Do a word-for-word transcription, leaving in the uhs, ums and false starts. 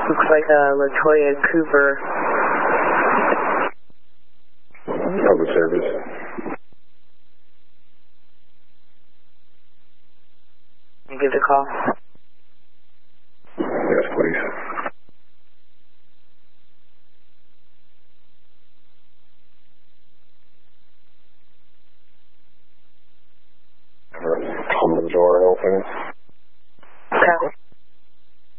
Looks like uh, Latoya Cooper. Public service. You give the call? Yes, please. Come to the door and open it.